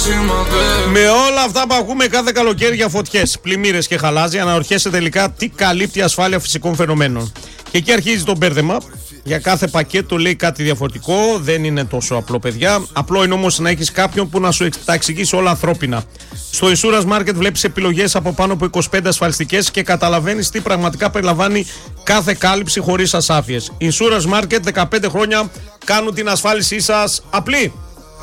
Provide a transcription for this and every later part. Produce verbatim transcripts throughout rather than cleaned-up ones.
Με όλα αυτά που ακούμε κάθε καλοκαίρι για φωτιές, πλημμύρες και χαλάζια, αναρωτιέσαι τελικά τι καλύπτει η ασφάλεια φυσικών φαινομένων. Και εκεί αρχίζει το μπέρδεμα. Για κάθε πακέτο λέει κάτι διαφορετικό. Δεν είναι τόσο απλό, παιδιά. Απλό είναι όμως να έχεις κάποιον που να σου τα εξηγήσει όλα ανθρώπινα. Στο Insurance Market βλέπεις επιλογές από πάνω από είκοσι πέντε ασφαλιστικές και καταλαβαίνεις τι πραγματικά περιλαμβάνει κάθε κάλυψη χωρίς ασάφειες. Insurance Market, δεκαπέντε χρόνια κάνουν την ασφάλισή σας απλή.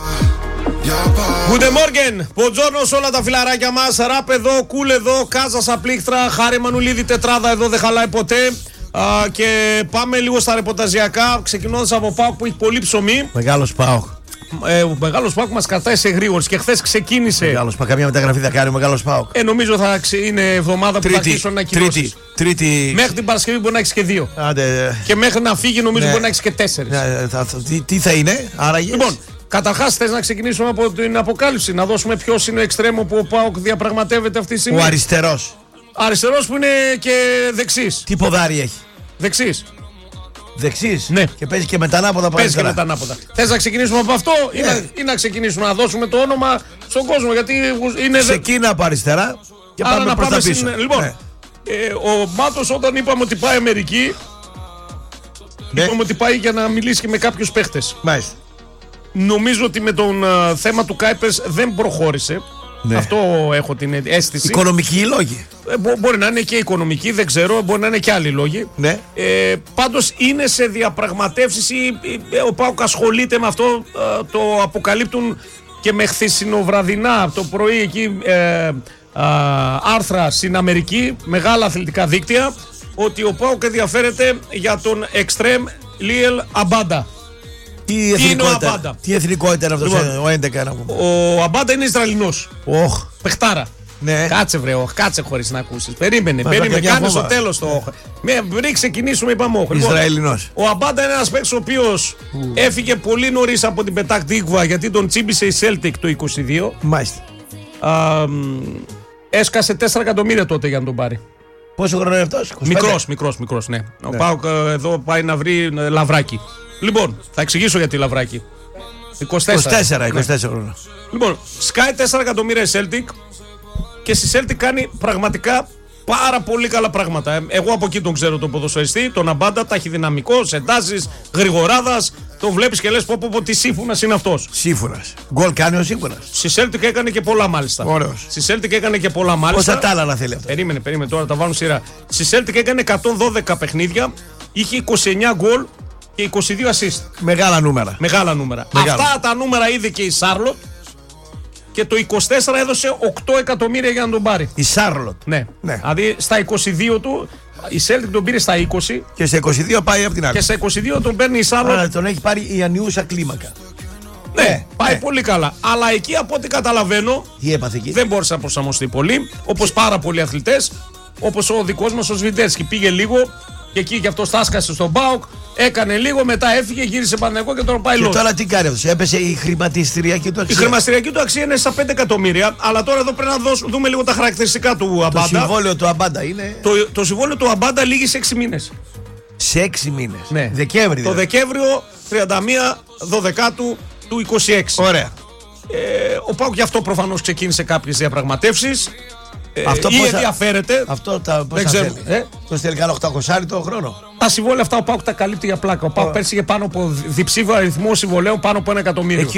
Guten Morgen, buongiorno σε όλα τα φιλαράκια μας. Ραπ εδώ, κουλ εδώ, Κάζα στα πλήκτρα, Χάρη Μανουλίδη τετράδα εδώ, δεν χαλάει ποτέ. Α, και πάμε λίγο στα ρεπορταζιακά, ξεκινώντας από ΠΑΟΚ που έχει πολύ ψωμί. Μεγάλος ΠΑΟΚ. Ε, ο μεγάλος ΠΑΟΚ μας κρατάει σε γρήγορες και χθες ξεκίνησε. Μεγάλος ΠΑΟΚ, καμία μεταγραφή θα κάνει ο μεγάλος ΠΑΟΚ. Ε, νομίζω θα ξε... είναι εβδομάδα που θα αρχίσουν να κοινώσεις. Τρίτη, τρίτη. Μέχρι την Παρασκευή μπορεί να έχεις και δύο. Άντε. Και μέχρι να φύγει νομίζω ναι. μπορεί να έχεις και τέσσερις. Ναι, θα, θα, τι, τι θα είναι, άραγε. Λοιπόν, καταρχάς θες να ξεκινήσουμε από την αποκάλυψη, να δώσουμε ποιος είναι ο εξτρέμο που ο ΠΑΟΚ διαπραγματεύεται αυτή τη στιγμή. Ο αριστερός. Αριστερός που είναι και δεξής. Τι ποδάρι έχει. Δεξής. Δεξής. Ναι. Και παίζει και μετανάποδα. Παίζει και μετανάποδα. Θες να ξεκινήσουμε από αυτό ή, ναι. να, ή να ξεκινήσουμε να δώσουμε το όνομα στον κόσμο, γιατί είναι. Ξεκίνα από αριστερά και άρα πάμε να προς πάμε τα πίσω. στην... Λοιπόν, ναι. ε, ο Μάτος όταν είπαμε ότι πάει Αμερική, ναι. είπαμε ότι πάει για να μιλήσει και με κάποιους παίχτες. Μάλιστα. Νομίζω ότι με τον uh, θέμα του Κάιπερς δεν προχώρησε. Ναι. Αυτό έχω την αίσθηση. Οικονομικοί λόγοι. Ε, μπο, μπορεί να είναι και οικονομικοί, δεν ξέρω, μπορεί να είναι και άλλοι λόγοι. Ναι. Ε, πάντως είναι σε διαπραγματεύσεις ή, ή, ο ΠΑΟΚ ασχολείται με αυτό, ε, το αποκαλύπτουν και με χθεσινοβραδινά το πρωί εκεί ε, ε, άρθρα στην Αμερική, μεγάλα αθλητικά δίκτυα, ότι ο ΠΑΟΚ ενδιαφέρεται για τον εξτρέμ Λίελ Αμπάντα. Τι εθνικότητα, τι εθνικότητα είναι αυτός λοιπόν, ο έντεκα να πούμε. Ο Αμπάντα είναι Ισραηλινός. Οχ. Παιχτάρα. Ναι. Κάτσε βρε, όχ, κάτσε χωρίς να ακούσεις. Περίμενε, Μα, περίμενε, κάνε στο τέλος το όχ. Ναι. Πριν ξεκινήσουμε είπαμε όχ. Ισραηλινός. Ο Αμπάντα είναι ένας παίκτης ο οποίος mm. έφυγε πολύ νωρίς από την Πετάκ Τίγβα γιατί τον τσίμπησε η Celtic το είκοσι δύο. Μάλιστα. Α, έσκασε τέσσερα εκατομμύρια τότε για να τον πάρει. Πόσο χρόνο είναι αυτός? Μικρός, μικρός, μικρός, ναι. ναι. Ο ΠΑΟΚ εδώ πάει να βρει λαβράκι. Λοιπόν, θα εξηγήσω γιατί λαβράκι. είκοσι τέσσερα, είκοσι τέσσερα χρόνια. Λοιπόν, σκάει τέσσερα εκατομμύρια η Celtic και στη Celtic κάνει πραγματικά πάρα πολύ καλά πράγματα. Εγώ από εκεί τον ξέρω τον ποδοσφαιριστή, τον Αμπάντα, ταχυδυναμικός, εντάσεις, γρηγοράδας. Τον βλέπεις και λες πω πω πω τι σύμφωνας είναι αυτός. Σύμφωνας. Γκολ κάνει ο σύμφωνας. Στη Celtic έκανε και πολλά μάλιστα. Ωραίος. Στη Celtic έκανε και πολλά μάλιστα. Πόσα τάλα να θέλει αυτό. Περίμενε, περίμενε τώρα, τα βάλουν σειρά. Στη Celtic έκανε εκατόν δώδεκα παιχνίδια, είχε είκοσι εννιά γκολ και είκοσι δύο assist. Μεγάλα νούμερα. Μεγάλα νούμερα. Μεγάλα. Αυτά τα νούμερα είδε και η Σάρλοτ και το είκοσι τέσσερα έδωσε οκτώ εκατομμύρια για να τον πάρει. Η Σάρλοτ. Ναι. ναι. Δηλαδή στα είκοσι δύο του, η Celtic τον πήρε στα είκοσι. Και στα είκοσι δύο πάει από την άλλη. Και στα είκοσι δύο τον παίρνει η Σάρλοτ. Άρα τον έχει πάρει η ανιούσα κλίμακα. Ναι, ναι πάει ναι. πολύ καλά. Αλλά εκεί από ό,τι καταλαβαίνω τι έπαθε εκεί. Δεν μπόρεσε να προσαρμοστεί πολύ. Όπως πάρα πολλοί αθλητές. Όπως ο δικός μας ο Σβιντέρσκι πήγε λίγο. Και εκεί και αυτό τάσκασε στον ΠΑΟΚ, έκανε λίγο, μετά έφυγε, γύρισε Παναθηναϊκό και τώρα πάει λόγο. Και τώρα τι κάνει αυτό, έπεσε η χρηματιστηριακή του αξία. Η χρηματιστηριακή του αξία είναι στα πέντε εκατομμύρια, αλλά τώρα εδώ πρέπει να δώσουμε, δούμε λίγο τα χαρακτηριστικά του Αμπάντα. Το συμβόλαιο του Αμπάντα είναι. Το, το συμβόλαιο του Αμπάντα λήγει σε έξι μήνες. Σε έξι μήνες. Ναι. Δεκέμβρη. Το δηλαδή. Δεκέμβριο τριάντα μία Δωδεκάτου του είκοσι έξι. Ωραία. Ε, ο ΠΑΟΚ γι' αυτό προφανώς ξεκίνησε κάποιες διαπραγματεύσεις. Αυτό ή ενδιαφέρεται. Αυτό τα πώς θα θέλει. Ε? Το στέλνει κανένα οκτακόσια το χρόνο. Τα συμβόλαια αυτά ο ΠΑΟΚ τα καλύπτει για πλάκα. Ο ΠΑΟΚ πέρσι είχε πάνω από διψήφιο αριθμό συμβολέων πάνω από ένα εκατομμύριο.